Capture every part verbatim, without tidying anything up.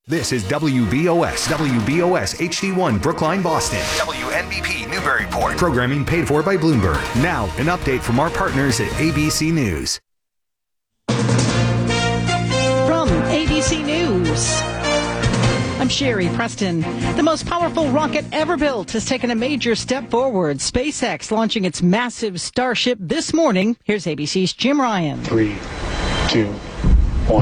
This is W B O S, W B O S H D one Brookline, Boston. W N B P Newburyport. Programming paid for by Bloomberg. Now, an update from our partners at A B C News. From A B C News, I'm Sherry Preston. The most powerful rocket ever built has taken a major step forward. SpaceX launching its massive Starship this morning. Here's A B C's Jim Ryan. Three, two, one.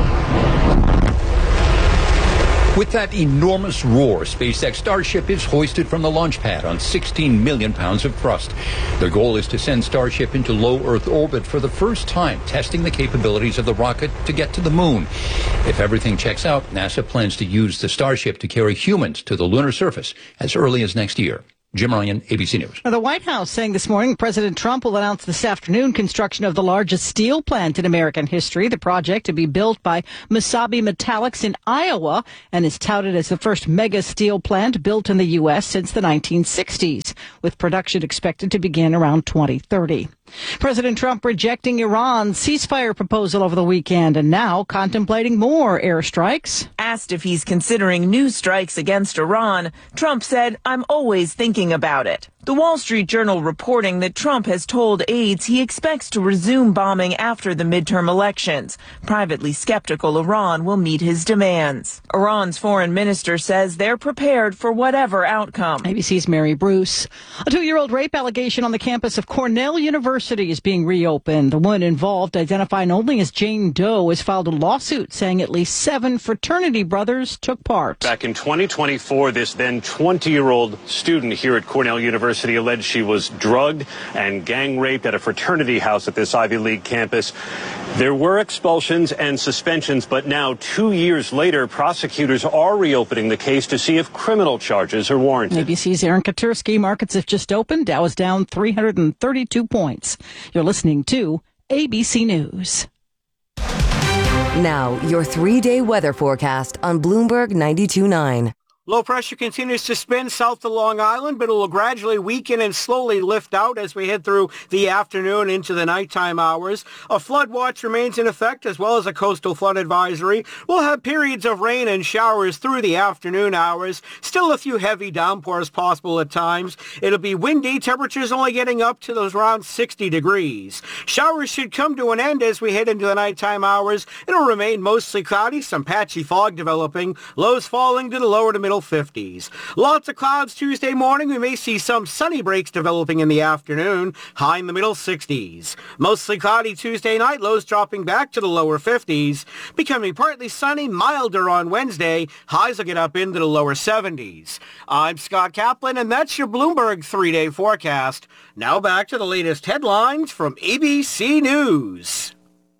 With that enormous roar, SpaceX Starship is hoisted from the launch pad on sixteen million pounds of thrust. Their goal is to send Starship into low Earth orbit for the first time, testing the capabilities of the rocket to get to the moon. If everything checks out, NASA plans to use the Starship to carry humans to the lunar surface as early as next year. Jim Ryan, A B C News. Now, the White House saying this morning President Trump will announce this afternoon construction of the largest steel plant in American history. The project to be built by Mesabi Metallics in Iowa and is touted as the first mega steel plant built in the U S since the nineteen sixties, with production expected to begin around twenty thirty. President Trump rejecting Iran's ceasefire proposal over the weekend and now contemplating more airstrikes. Asked if he's considering new strikes against Iran, Trump said, "I'm always thinking about it." The Wall Street Journal reporting that Trump has told aides he expects to resume bombing after the midterm elections. Privately skeptical Iran will meet his demands. Iran's foreign minister says they're prepared for whatever outcome. A B C's Mary Bruce. A two-year-old rape allegation on the campus of Cornell University is being reopened. The woman involved, identified only as Jane Doe, has filed a lawsuit saying at least seven fraternity brothers took part. Back in twenty twenty-four, this then twenty-year-old student here at Cornell University alleged she was drugged and gang raped at a fraternity house at this Ivy League campus. There were expulsions and suspensions, but now, two years later, prosecutors are reopening the case to see if criminal charges are warranted. A B C's Aaron Katursky. Markets have just opened. Dow is down three hundred thirty-two points. You're listening to A B C News. Now, your three-day weather forecast on Bloomberg ninety-two point nine. Low pressure continues to spin south to Long Island, but it will gradually weaken and slowly lift out as we head through the afternoon into the nighttime hours. A flood watch remains in effect, as well as a coastal flood advisory. We'll have periods of rain and showers through the afternoon hours. Still a few heavy downpours possible at times. It'll be windy, temperatures only getting up to those around sixty degrees. Showers should come to an end as we head into the nighttime hours. It'll remain mostly cloudy, some patchy fog developing, lows falling to the lower to middle fifties. Lots of clouds Tuesday morning. We may see some sunny breaks developing in the afternoon, high in the middle sixties. Mostly cloudy Tuesday night, lows dropping back to the lower fifties. Becoming partly sunny, milder on Wednesday. Highs will get up into the lower seventies. I'm Scott Kaplan, and that's your Bloomberg three-day forecast. Now back to the latest headlines from A B C News.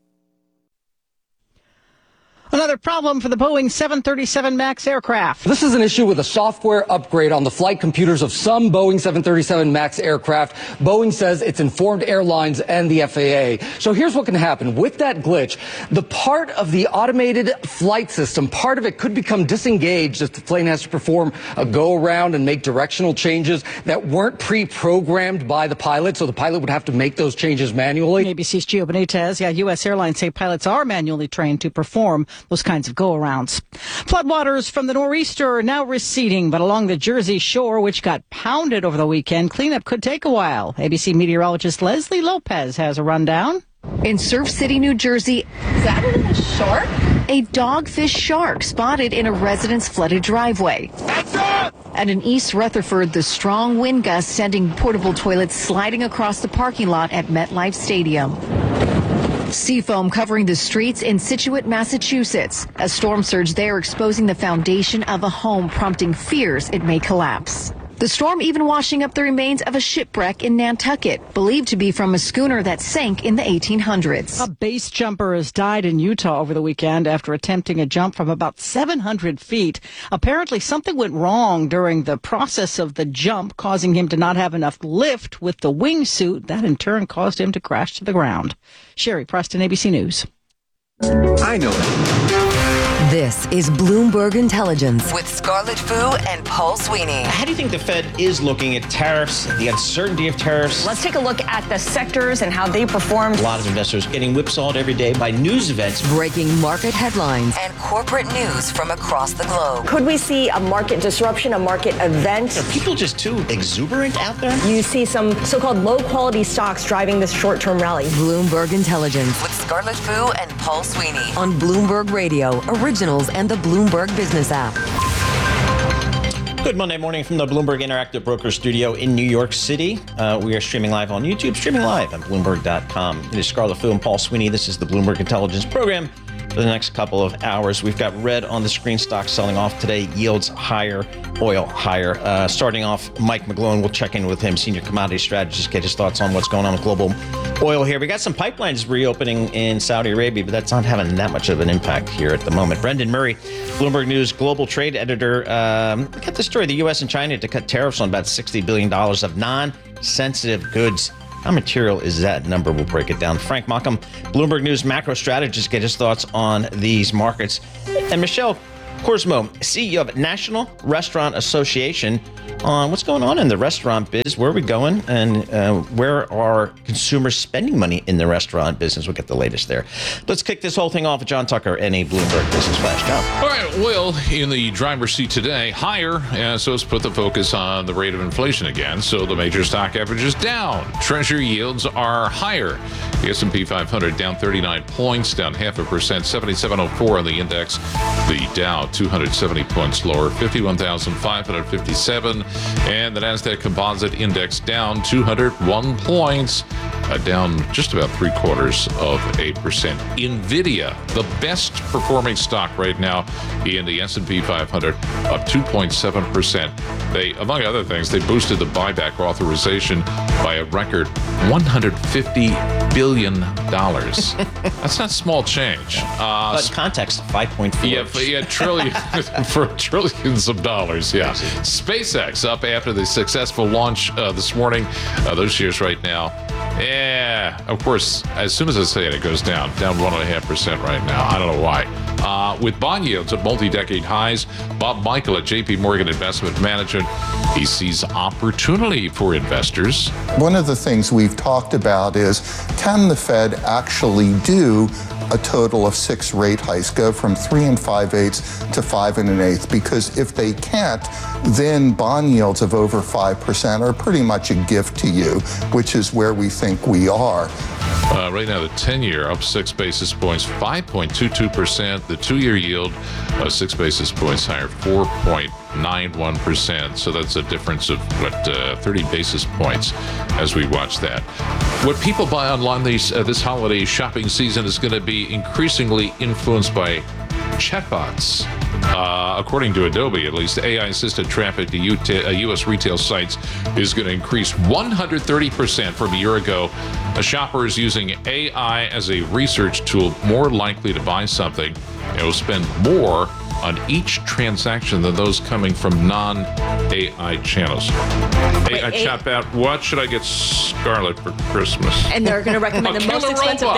Another problem for the Boeing seven thirty-seven MAX aircraft. This is an issue with a software upgrade on the flight computers of some Boeing seven thirty-seven MAX aircraft. Boeing says it's informed airlines and the F A A. So here's what can happen. With that glitch, the part of the automated flight system, part of it could become disengaged if the plane has to perform a go-around and make directional changes that weren't pre-programmed by the pilot. So the pilot would have to make those changes manually. A B C's Gio Benitez. Yeah, U S airlines say pilots are manually trained to perform those kinds of go-arounds. Floodwaters from the nor'easter are now receding, but along the Jersey shore, which got pounded over the weekend, cleanup could take a while. A B C meteorologist Leslie Lopez has a rundown. In Surf City, New Jersey, is that a shark? A dogfish shark spotted in a resident's flooded driveway. And in East Rutherford, the strong wind gusts sending portable toilets sliding across the parking lot at MetLife Stadium. Seafoam covering the streets in Scituate, Massachusetts. A storm surge there exposing the foundation of a home, prompting fears it may collapse. The storm even washing up the remains of a shipwreck in Nantucket, believed to be from a schooner that sank in the eighteen hundreds. A base jumper has died in Utah over the weekend after attempting a jump from about seven hundred feet. Apparently, something went wrong during the process of the jump, causing him to not have enough lift with the wingsuit. That, in turn, caused him to crash to the ground. Sherry Preston, A B C News. I know it. This is Bloomberg Intelligence with Scarlett Fu and Paul Sweeney. How do you think the Fed is looking at tariffs, the uncertainty of tariffs? Let's take a look at the sectors and how they perform. A lot of investors getting whipsawed every day by news events. Breaking market headlines and corporate news from across the globe. Could we see a market disruption, a market event? Are people just too exuberant out there? You see some so-called low-quality stocks driving this short-term rally. Bloomberg Intelligence with Scarlett Fu and Paul Sweeney on Bloomberg Radio, Originals, and the Bloomberg Business app. Good Monday morning from the Bloomberg Interactive Broker Studio in New York City. Uh, we are streaming live on YouTube, streaming live on Bloomberg dot com. It is Scarlett Fu and Paul Sweeney. This is the Bloomberg Intelligence Program. For the next couple of hours, we've got red on the screen, stocks selling off today, yields higher, oil higher. Uh, starting off, Mike McGlone, we'll check in with him, senior commodity strategist, get his thoughts on what's going on with global oil here. We got some pipelines reopening in Saudi Arabia, but that's not having that much of an impact here at the moment. Brendan Murray, Bloomberg News global trade editor. Um, look at the story. The U S and China to cut tariffs on about sixty billion dollars of non-sensitive goods. How material is that number? We'll break it down. Frank Mockham, Bloomberg News macro strategist, get his thoughts on these markets. And Michelle Korsmo, C E O of National Restaurant Association, on what's going on in the restaurant biz, where are we going, and uh, where are consumers spending money in the restaurant business. We'll get the latest there. Let's kick this whole thing off with John Tucker and a Bloomberg Business Flash. John. All right, oil in the driver's seat today, higher, and so let's put the focus on the rate of inflation again. So the major stock average is down. Treasury yields are higher. The S and P five hundred down thirty-nine points, down half a percent, seventy-seven oh four on the index. The Dow two hundred seventy points lower, fifty-one thousand five hundred fifty-seven. And the NASDAQ Composite Index down two hundred one points, uh, down just about three quarters of a percent. NVIDIA, the best performing stock right now in the S and P five hundred, up two point seven percent. They, among other things, they boosted the buyback authorization by a record one hundred fifty billion dollars. That's not small change. Uh, but context, five point four. Yeah, yeah, trillion for trillions of dollars. Yeah. SpaceX up after the successful launch uh, this morning. Uh, those shares right now, yeah, of course, as soon as I say it, it goes down, down one and a half percent right now. I don't know why. Uh, with bond yields at multi-decade highs, Bob Michael at J P Morgan Investment Management, he sees opportunity for investors. One of the things we've talked about is, can the Fed actually do a total of six rate hikes, go from three and five eighths to five and an eighth? Because if they can't, then bond yields of over five percent are pretty much a gift to you, which is where we think we are. Uh, right now, the ten-year up six basis points, five point two two percent. The two-year yield, uh, six basis points higher, four point nine one percent. So that's a difference of, what, uh, thirty basis points as we watch that. What people buy online these, uh, this holiday shopping season is going to be increasingly influenced by chatbots. Uh, according to Adobe, at least, A I-assisted traffic to U T, uh, U S retail sites is going to increase one hundred thirty percent from a year ago. A shopper is using A I as a research tool, more likely to buy something, and will spend more on each transaction than those coming from non-A I channels. Wait, A I chatbot, what should I get Scarlett for Christmas? And they're going to recommend A the most expensive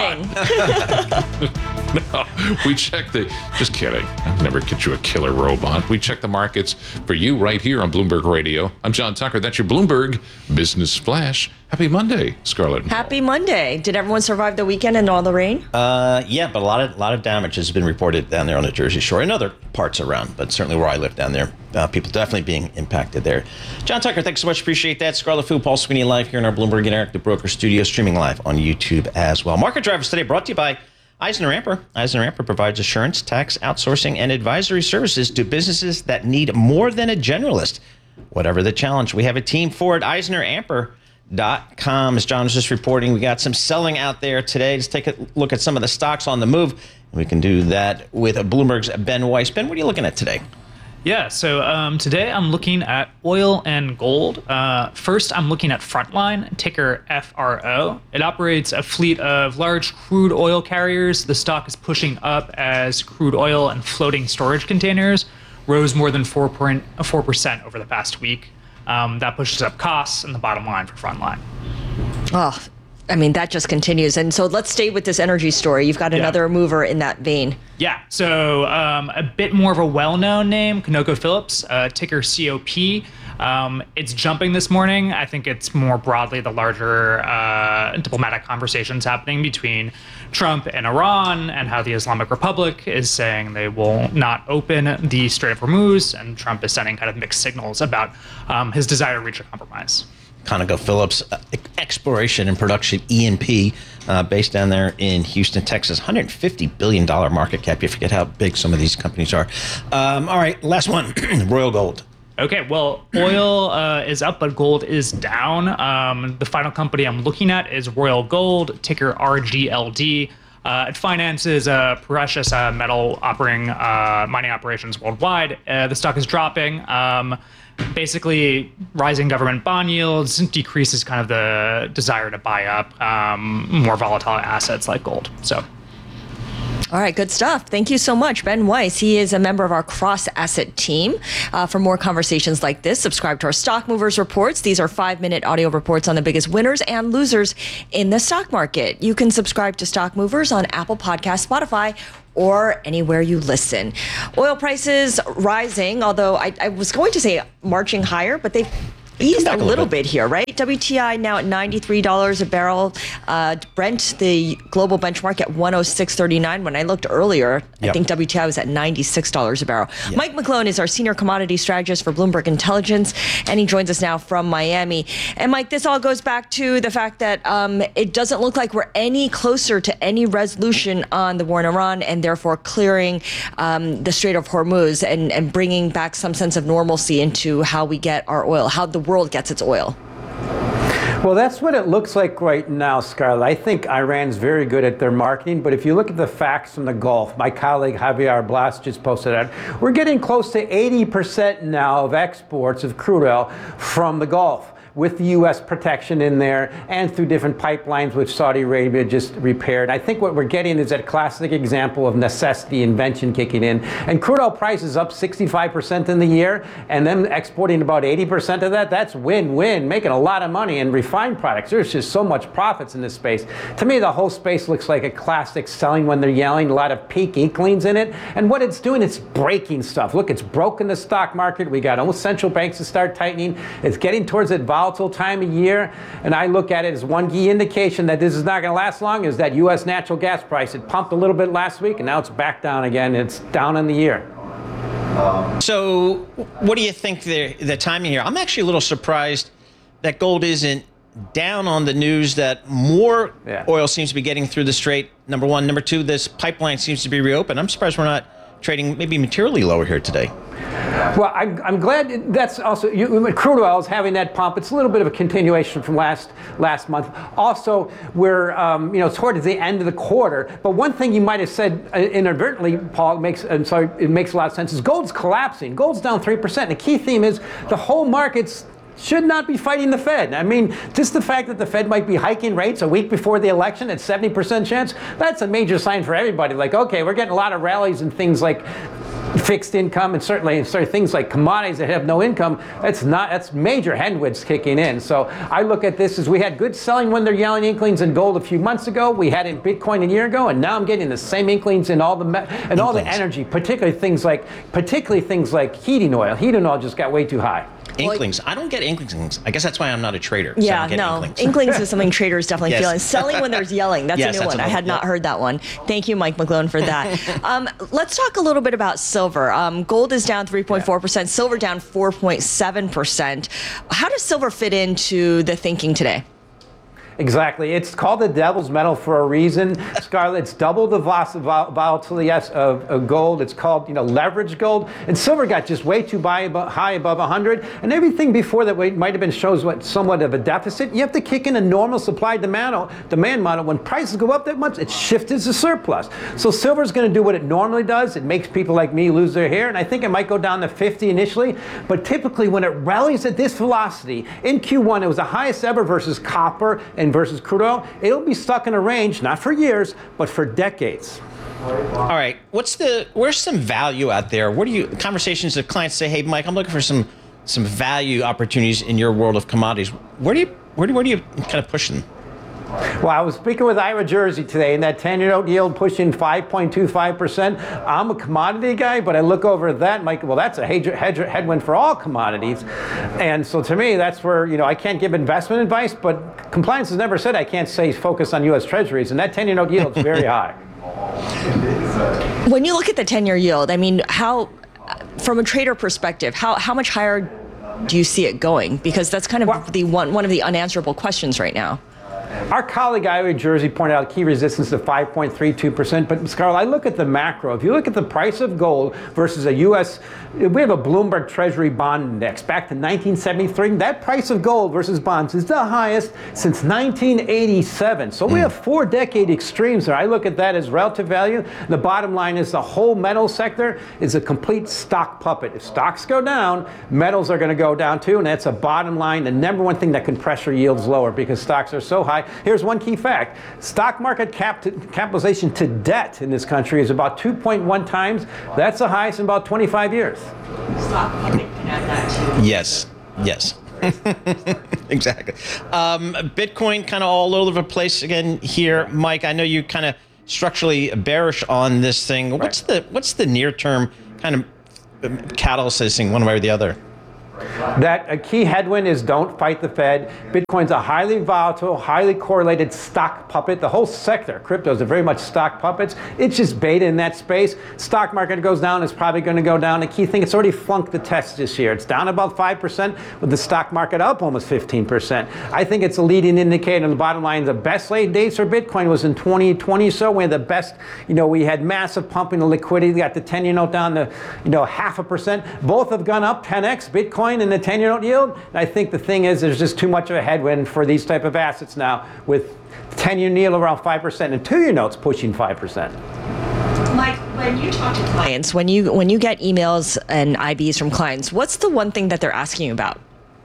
robot. thing. No, we check the, just kidding. I'd never get you a killer robot. We check the markets for you right here on Bloomberg Radio. I'm John Tucker. That's your Bloomberg Business Flash. Happy Monday, Scarlett. Happy Monday. Did everyone survive the weekend and all the rain? Uh, yeah, but a lot of lot of damage has been reported down there on the Jersey Shore and other parts around, but certainly where I live down there, uh, people definitely being impacted there. John Tucker, thanks so much. Appreciate that. Scarlett Fu, Paul Sweeney live here in our Bloomberg Interactive Broker Studio, streaming live on YouTube as well. Market Drivers today brought to you by Eisner Amper. Eisner Amper provides assurance, tax, outsourcing, and advisory services to businesses that need more than a generalist. Whatever the challenge, we have a team for it. Eisner Amper dot com. As John was just reporting, we got some selling out there today. Let's take a look at some of the stocks on the move. We can do that with Bloomberg's Ben Weiss. Ben, what are you looking at today? Yeah, so um, today I'm looking at oil and gold. Uh, first, I'm looking at Frontline, ticker F R O. It operates a fleet of large crude oil carriers. The stock is pushing up as crude oil and floating storage containers rose more than four point four percent over the past week. Um, that pushes up costs and the bottom line for Frontline. Oh, I mean, that just continues. And so let's stay with this energy story. You've got another yeah. mover in that vein. Yeah. So um, a bit more of a well-known name, ConocoPhillips, uh, ticker C O P. Um, it's jumping this morning. I think it's more broadly the larger uh, diplomatic conversations happening between Trump and Iran, and how the Islamic Republic is saying they will not open the Strait of Hormuz, and Trump is sending kind of mixed signals about um, his desire to reach a compromise. ConocoPhillips uh, Exploration and Production, E and P, uh, based down there in Houston, Texas. one hundred fifty billion dollars market cap. You forget how big some of these companies are. Um, all right, last one, Royal Gold. Okay, well, oil uh, is up, but gold is down. Um, the final company I'm looking at is Royal Gold, ticker R G L D. Uh, it finances uh, precious uh, metal operating, uh, mining operations worldwide. Uh, the stock is dropping. Um, basically, rising government bond yields decreases kind of the desire to buy up um, more volatile assets like gold. So. All right, good stuff. Thank you so much, Ben Weiss. He is a member of our Cross Asset team. Uh, for more conversations like this, subscribe to our Stock Movers reports. These are five-minute audio reports on the biggest winners and losers in the stock market. You can subscribe to Stock Movers on Apple Podcasts, Spotify, or anywhere you listen. Oil prices rising, although I, I was going to say marching higher, but they've eased a, a little, little bit. bit here, right? W T I now at ninety-three dollars a barrel. Uh, Brent, the global benchmark, at one oh six thirty-nine. When I looked earlier, yep. I think W T I was at ninety-six dollars a barrel. Yep. Mike McClone is our senior commodity strategist for Bloomberg Intelligence, and he joins us now from Miami. And Mike, this all goes back to the fact that um, it doesn't look like we're any closer to any resolution on the war in Iran, and therefore clearing um, the Strait of Hormuz and, and bringing back some sense of normalcy into how we get our oil, how the world gets its oil. Well, that's what it looks like right now, Scarlett. I think Iran's very good at their marketing, but if you look at the facts from the Gulf, my colleague Javier Blas just posted that, we're getting close to eighty percent now of exports of crude oil from the Gulf, with the U S protection in there and through different pipelines which Saudi Arabia just repaired. I think what we're getting is that classic example of necessity, invention kicking in. And crude oil prices up sixty-five percent in the year, and them exporting about eighty percent of that, that's win-win, making a lot of money. And refined products, there's just so much profits in this space. To me, the whole space looks like a classic selling when they're yelling, a lot of peak inklings in it. And what it's doing, it's breaking stuff. Look, it's broken the stock market. We got almost central banks to start tightening. It's getting towards that volatile time of year, and I look at it as one key indication that this is not going to last long is that U S natural gas price. It pumped a little bit last week, and now it's back down again. It's down in the year. So what do you think the, the timing here? I'm actually a little surprised that gold isn't down on the news that more yeah. oil seems to be getting through the strait, number one. Number two, this pipeline seems to be reopened. I'm surprised we're not trading maybe materially lower here today. Well, I'm, I'm glad that's also, you, crude oil is having that pump. It's a little bit of a continuation from last last month. Also, we're, um, you know, towards the end of the quarter. But one thing you might have said inadvertently, Paul, it makes, I'm sorry, it makes a lot of sense, is gold's collapsing. Gold's down three percent. The key theme is the whole market's should not be fighting the Fed. I mean, just the fact that the Fed might be hiking rates a week before the election at seventy percent chance, that's a major sign for everybody. Like, okay, we're getting a lot of rallies and things like fixed income, and certainly sorry, things like commodities that have no income. That's not, that's major headwinds kicking in. So I look at this as we had good selling when they're yelling inklings in gold a few months ago. We had in Bitcoin a year ago, and now I'm getting the same inklings in all the me- and all the energy, particularly things like particularly things like heating oil. Heating oil just got way too high. Inklings. I don't get inklings. I guess that's why I'm not a trader. Yeah, so I don't get no. Inklings. Inklings is something traders definitely yes. feel. And selling when there's yelling. That's yes, a new that's one. I had not yep. heard that one. Thank you, Mike McClone, for that. um, let's talk a little bit about silver. Um, gold is down three point four percent. Yeah. Silver down four point seven percent. How does silver fit into the thinking today? Exactly. It's called the devil's metal for a reason. Scarlett, it's double the volatility of, of gold. It's called, you know, leverage gold. And silver got just way too high above one hundred. And everything before that might have been shows what somewhat of a deficit. You have to kick in a normal supply demand demand model. When prices go up that much, it shifts to surplus. So silver's going to do what it normally does. It makes people like me lose their hair. And I think it might go down to fifty initially. But typically when it rallies at this velocity, in Q one, it was the highest ever versus copper and versus crude oil. It'll be stuck in a range, not for years, but for decades. All right. What's the, where's some value out there? What do you, conversations of clients say, hey, Mike, I'm looking for some, some value opportunities in your world of commodities. Where do you, where do, where do you kind of push them? Well, I was speaking with Ira Jersey today, and that ten-year note yield pushing five point two five percent. I'm a commodity guy, but I look over at that, Mike, well, that's a hedge, hedge, headwind for all commodities. And so to me, that's where, you know, I can't give investment advice, but compliance has never said I can't say focus on U S Treasuries, and that ten-year note yield is very high. When you look at the ten-year yield, I mean, how, from a trader perspective, how, how much higher do you see it going? Because that's kind of well, the one, one of the unanswerable questions right now. Our colleague Ira Jersey pointed out key resistance of five point three two percent, but Scarlett, I look at the macro. If you look at the price of gold versus a U S, we have a Bloomberg Treasury bond index back to nineteen seventy-three. That price of gold versus bonds is the highest since nineteen eighty-seven. So we have four decade extremes there. I look at that as relative value. The bottom line is the whole metal sector is a complete stock puppet. If stocks go down, metals are going to go down too, and that's a bottom line, the number one thing that can pressure yields lower because stocks are so high. Here's one key fact. Stock market cap to, capitalization to debt in this country is about two point one times. That's the highest in about twenty-five years. Stock market can add that too. Yes. Yes. Exactly. Um, Bitcoin kind of all over the place again here. Mike, I know you kind of structurally bearish on this thing. Right. What's the what's the near term kind of catalyst this thing one way or the other? That a key headwind is don't fight the Fed. Bitcoin's a highly volatile, highly correlated stock puppet. The whole sector, cryptos, are very much stock puppets. It's just beta in that space. Stock market goes down, it's probably going to go down. The key thing, it's already flunked the test this year. It's down about five percent with the stock market up almost fifteen percent. I think it's a leading indicator. The bottom line, the best laid dates for Bitcoin was in twenty twenty or so. We had the best, you know, we had massive pumping of liquidity. We got the ten-year note down to, you know, half a percent. Both have gone up ten x. Bitcoin and the ten-year note yield. And I think the thing is there's just too much of a headwind for these type of assets now with ten-year yield around five percent and two-year notes pushing five percent. Mike, when you talk to clients, when you when you get emails and I Bs from clients, what's the one thing that they're asking you about?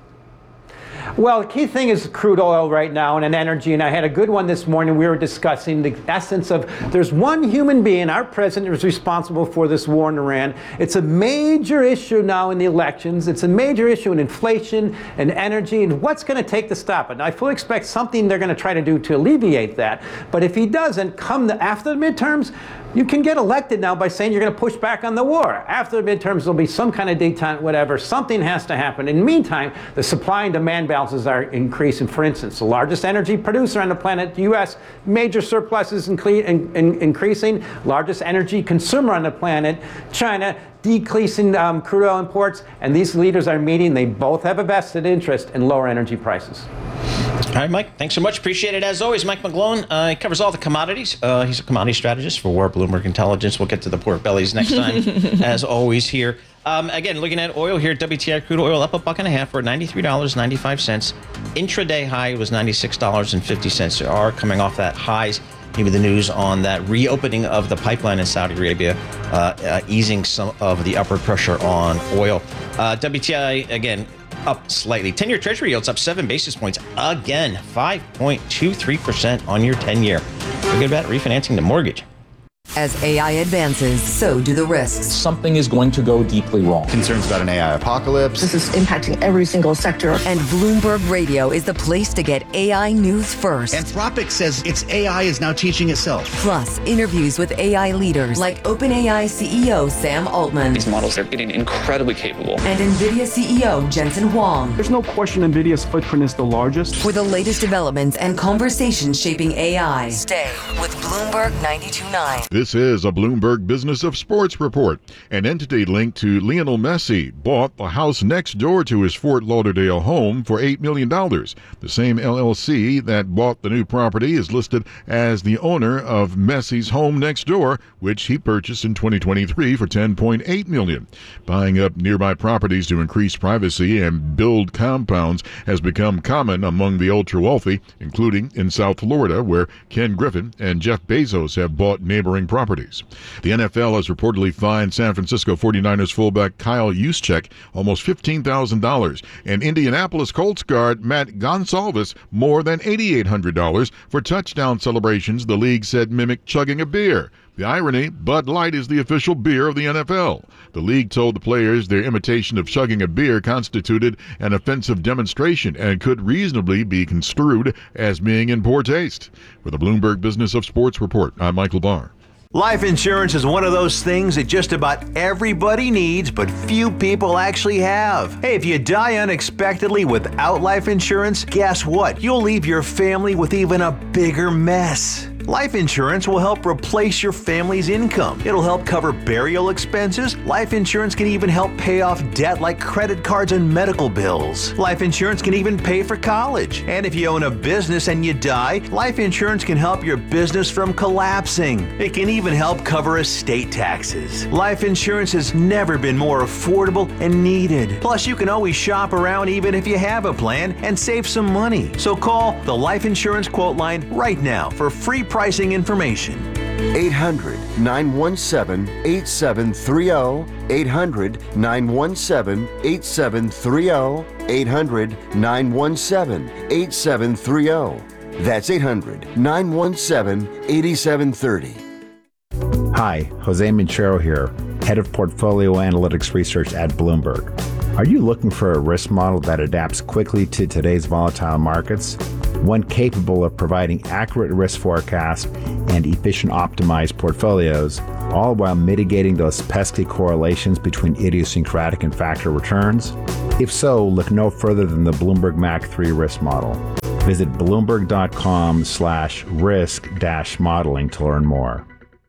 Well, the key thing is crude oil right now and an energy, and I had a good one this morning. We were discussing the essence of there's one human being, our president, is responsible for this war in Iran. It's a major issue now in the elections. It's a major issue in inflation and energy, and what's going to take to stop it? And I fully expect something they're going to try to do to alleviate that. But if he doesn't, come the, after the midterms, you can get elected now by saying you're going to push back on the war. After the midterms, there'll be some kind of detente, whatever. Something has to happen. In the meantime, the supply and demand balances are increasing. For instance, the largest energy producer on the planet, the U S, major surpluses in, in, in, increasing. Largest energy consumer on the planet, China, decreasing um, crude oil imports. And these leaders are meeting. They both have a vested interest in lower energy prices. All right, Mike, thanks so much. Appreciate it as always. Mike McGlone, uh, he covers all the commodities. Uh, he's a commodity strategist for War Bloomberg Intelligence. We'll get to the pork bellies next time, as always here. Um, again, looking at oil here, W T I crude oil up a buck and a half. We're at ninety-three dollars and ninety-five cents. Intraday high was ninety-six dollars and fifty cents. They are coming off that highs. Maybe the news on that reopening of the pipeline in Saudi Arabia, uh, uh, easing some of the upward pressure on oil. Uh, W T I, again, up slightly. ten-year Treasury yields up seven basis points again, five point two three percent on your ten-year. Feel good about refinancing the mortgage. As A I advances, so do the risks. Something is going to go deeply wrong. Concerns about an A I apocalypse. This is impacting every single sector. And Bloomberg Radio is the place to get A I news first. Anthropic says its A I is now teaching itself. Plus, interviews with A I leaders like OpenAI C E O Sam Altman. These models are getting incredibly capable. And NVIDIA C E O Jensen Huang. There's no question NVIDIA's footprint is the largest. For the latest developments and conversations shaping A I. Stay with Bloomberg ninety-two point nine. This is a Bloomberg Business of Sports report. An entity linked to Lionel Messi bought the house next door to his Fort Lauderdale home for eight million dollars. The same L L C that bought the new property is listed as the owner of Messi's home next door, which he purchased in twenty twenty-three for ten point eight million dollars. Buying up nearby properties to increase privacy and build compounds has become common among the ultra-wealthy, including in South Florida, where Ken Griffin and Jeff Bezos have bought neighboring properties. The N F L has reportedly fined San Francisco forty-niners fullback Kyle Juszczyk almost fifteen thousand dollars and Indianapolis Colts guard Matt Gonsalves more than eight thousand eight hundred dollars for touchdown celebrations the league said mimic chugging a beer. The irony, Bud Light is the official beer of the N F L. The league told the players their imitation of chugging a beer constituted an offensive demonstration and could reasonably be construed as being in poor taste. For the Bloomberg Business of Sports Report, I'm Michael Barr. Life insurance is one of those things that just about everybody needs, but few people actually have. Hey, if you die unexpectedly without life insurance, guess what? You'll leave your family with even a bigger mess. Life insurance will help replace your family's income. It'll help cover burial expenses. Life insurance can even help pay off debt like credit cards and medical bills. Life insurance can even pay for college. And if you own a business and you die, life insurance can help your business from collapsing. It can even help cover estate taxes. Life insurance has never been more affordable and needed. Plus, you can always shop around even if you have a plan and save some money. So call the Life Insurance Quote Line right now for free pricing information. eight hundred, nine one seven, eight seven three zero. eight hundred, nine one seven, eight seven three zero. eight hundred, nine one seven, eight seven three zero. That's eight hundred, nine one seven, eight seven three zero. Hi, Jose Minchero here, Head of Portfolio Analytics Research at Bloomberg. Are you looking for a risk model that adapts quickly to today's volatile markets? One capable of providing accurate risk forecasts and efficient optimized portfolios, all while mitigating those pesky correlations between idiosyncratic and factor returns? If so, look no further than the Bloomberg M A C three risk model. Visit bloomberg.com slash risk dash modeling to learn more.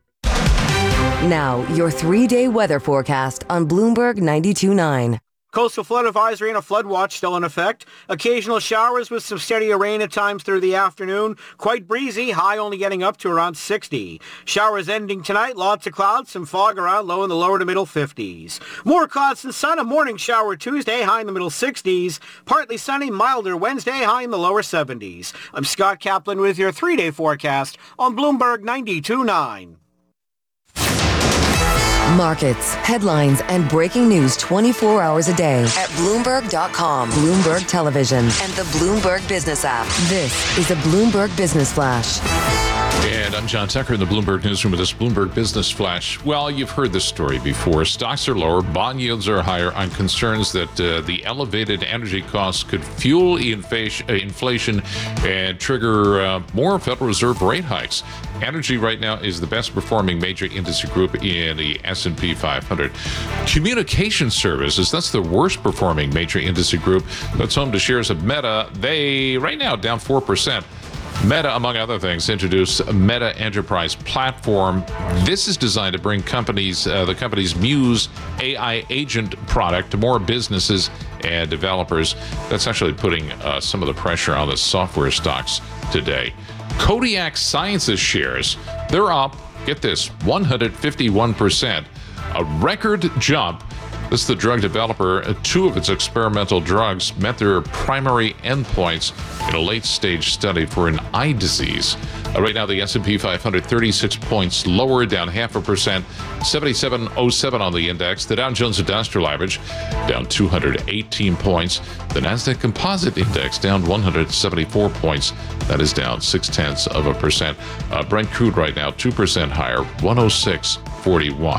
Now, your three-day weather forecast on Bloomberg ninety-two point nine. Coastal flood advisory and a flood watch still in effect. Occasional showers with some steadier rain at times through the afternoon. Quite breezy, high only getting up to around sixty. Showers ending tonight, lots of clouds, some fog around, low in the lower to middle fifties. More clouds and sun, a morning shower Tuesday, high in the middle sixties. Partly sunny, milder Wednesday, high in the lower seventies. I'm Scott Kaplan with your three-day forecast on Bloomberg ninety-two point nine. Markets, headlines, and breaking news twenty-four hours a day at Bloomberg dot com, Bloomberg Television, and the Bloomberg Business app. This is a Bloomberg Business Flash. And I'm John Tucker in the Bloomberg Newsroom with this Bloomberg Business Flash. Well, you've heard this story before. Stocks are lower, bond yields are higher on concerns that uh, the elevated energy costs could fuel inflation and trigger uh, more Federal Reserve rate hikes. Energy right now is the best performing major industry group in the S and P five hundred. Communication services, that's the worst performing major industry group. That's home to shares of Meta. They right now down four percent. Meta, among other things, introduced Meta Enterprise Platform. This is designed to bring companies, uh, the company's Muse A I agent product to more businesses and developers. That's actually putting uh, some of the pressure on the software stocks today. Kodiak Sciences shares, they're up, get this, one hundred fifty-one percent, a record jump. This is the drug developer. Two of its experimental drugs met their primary endpoints in a late-stage study for an eye disease. Uh, right now, the S and P five hundred, thirty-six points lower, down half a percent, seventy-seven oh seven on the index. The Dow Jones Industrial Average down two hundred eighteen points. The Nasdaq Composite Index down one hundred seventy-four points. That is down six-tenths of a percent. Uh, Brent crude right now, two percent higher, one oh six forty-one.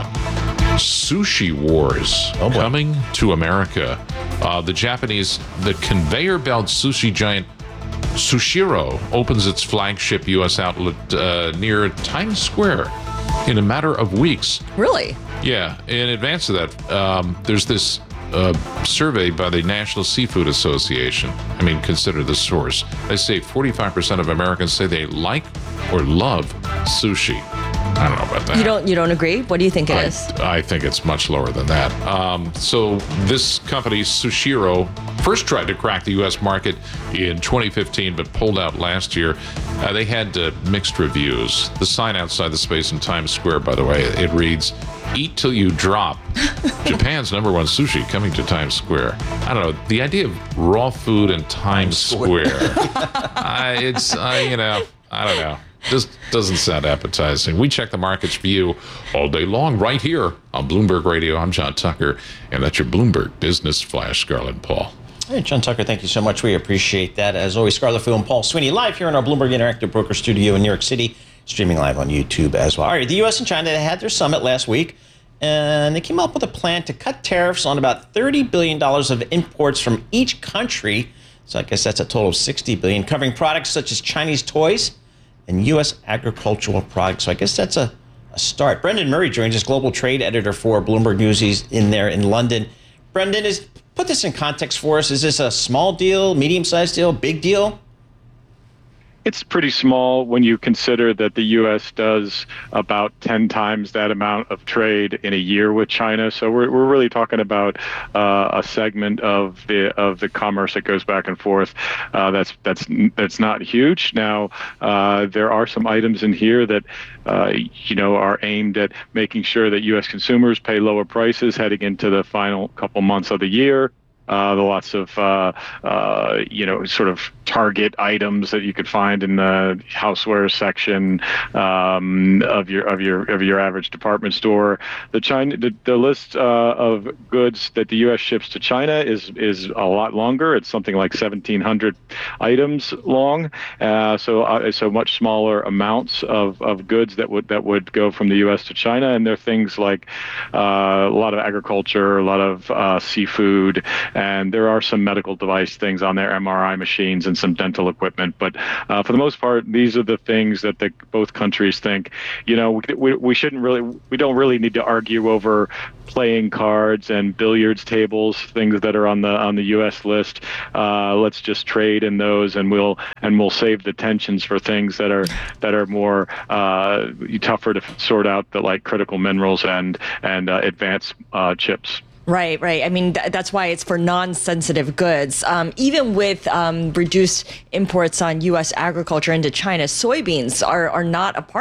Sushi wars oh coming to America. Uh, the Japanese, the conveyor belt sushi giant Sushiro opens its flagship U S outlet uh, near Times Square in a matter of weeks. Really? Yeah. In advance of that, um, there's this uh, survey by the National Seafood Association. I mean, consider the source. They say forty-five percent of Americans say they like or love sushi. I don't know about that. You don't you don't agree? What do you think it I, is? I think it's much lower than that. Um, so this company, Sushiro, first tried to crack the U S market in twenty fifteen, but pulled out last year. Uh, they had uh, mixed reviews. The sign outside the space in Times Square, by the way, it reads, "Eat till you drop." Japan's number one sushi coming to Times Square. I don't know. The idea of raw food in Times Square, uh, it's, uh, you know, I don't know. Just doesn't sound appetizing. We check the markets for you all day long right here on Bloomberg Radio. I'm John Tucker, and that's your Bloomberg Business Flash, Scarlett and Paul. Hey, John Tucker, thank you so much. We appreciate that. As always, Scarlett Fu and Paul Sweeney live here in our Bloomberg Interactive Broker Studio in New York City. streaming live on YouTube as well. All right, the U S and China had their summit last week, and they came up with a plan to cut tariffs on about thirty billion dollars of imports from each country. So I guess that's a total of sixty billion dollars, covering products such as Chinese toys and U S agricultural products. So I guess that's a, a start. Brendan Murray joins us, global trade editor for Bloomberg News. He's in there in London. Brendan, is put this in context for us. Is this a small deal, medium-sized deal, big deal? It's pretty small when you consider that the U S does about ten times that amount of trade in a year with China. So we're we're really talking about uh, a segment of the of the commerce that goes back and forth. Uh, that's that's that's not huge. Now uh, there are some items in here that uh, you know are aimed at making sure that U S consumers pay lower prices heading into the final couple months of the year. Uh, the lots of, uh, uh, you know, sort of Target items that you could find in the houseware section um, of your of your of your average department store. The China the, the list uh, of goods that the U S ships to China is is a lot longer. It's something like seventeen hundred items long. Uh, so uh, so much smaller amounts of, of goods that would that would go from the U S to China. And there are things like uh, a lot of agriculture, a lot of uh, seafood. And there are some medical device things on there, M R I machines and some dental equipment. But uh, for the most part, these are the things that the, both countries think, you know, we, we, we shouldn't really, we don't really need to argue over playing cards and billiards tables, things that are on the on the U S list. Uh, let's just trade in those, and we'll and we'll save the tensions for things that are that are more uh, tougher to sort out, the like critical minerals and and uh, advanced uh, chips. Right, right. I mean, th- that's why it's for non-sensitive goods. Um, even with um, reduced imports on U S agriculture into China, soybeans are, are not a part